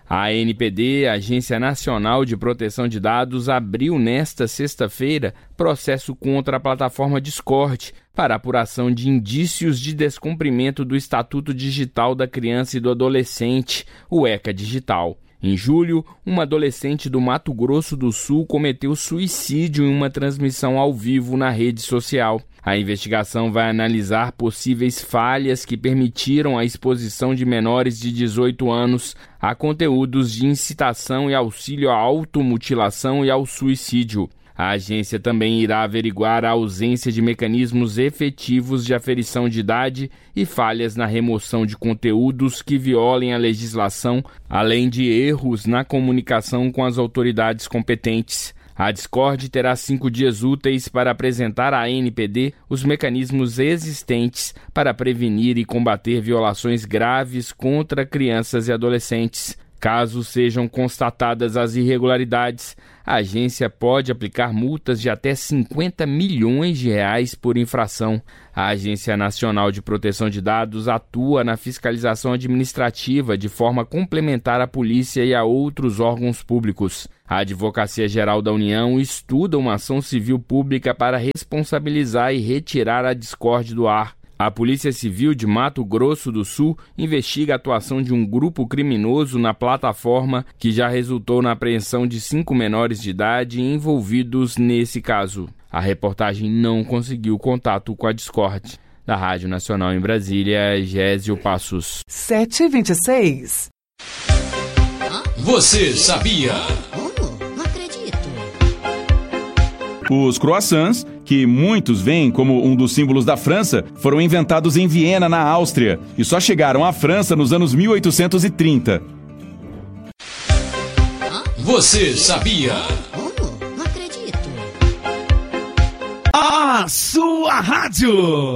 A ANPD, Agência Nacional de Proteção de Dados, abriu nesta sexta-feira processo contra a plataforma Discord para apuração de indícios de descumprimento do Estatuto Digital da Criança e do Adolescente, o ECA Digital. Em julho, uma adolescente do Mato Grosso do Sul cometeu suicídio em uma transmissão ao vivo na rede social. A investigação vai analisar possíveis falhas que permitiram a exposição de menores de 18 anos a conteúdos de incitação e auxílio à automutilação e ao suicídio. A agência também irá averiguar a ausência de mecanismos efetivos de aferição de idade e falhas na remoção de conteúdos que violem a legislação, além de erros na comunicação com as autoridades competentes. A Discord terá 5 dias úteis para apresentar à ANPD os mecanismos existentes para prevenir e combater violações graves contra crianças e adolescentes. Caso sejam constatadas as irregularidades, a agência pode aplicar multas de até 50 milhões de reais por infração. A Agência Nacional de Proteção de Dados atua na fiscalização administrativa de forma complementar à polícia e a outros órgãos públicos. A Advocacia Geral da União estuda uma ação civil pública para responsabilizar e retirar a Discord do ar. A Polícia Civil de Mato Grosso do Sul investiga a atuação de um grupo criminoso na plataforma que já resultou na apreensão de 5 menores de idade envolvidos nesse caso. A reportagem não conseguiu contato com a Discord. Da Rádio Nacional em Brasília, Gésio Passos. 7h26. Você sabia? Não acredito. Os croissants, que muitos veem como um dos símbolos da França, foram inventados em Viena, na Áustria, e só chegaram à França nos anos 1830. Você sabia? Não acredito. A sua rádio.